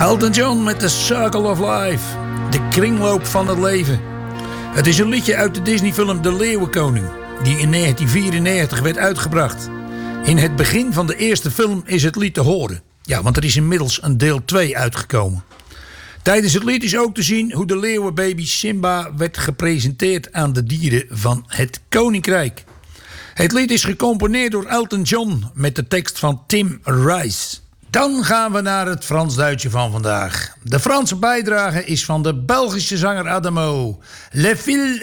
Elton John met The Circle of Life. De kringloop van het leven. Het is een liedje uit de Disney-film De Leeuwenkoning, die in 1994 werd uitgebracht. In het begin van de eerste film is het lied te horen. Ja, want er is inmiddels een deel 2 uitgekomen. Tijdens het lied is ook te zien hoe de leeuwenbaby Simba werd gepresenteerd aan de dieren van het koninkrijk. Het lied is gecomponeerd door Elton John met de tekst van Tim Rice. Dan gaan we naar het Frans-Duitje van vandaag. De Franse bijdrage is van de Belgische zanger Adamo. Le fil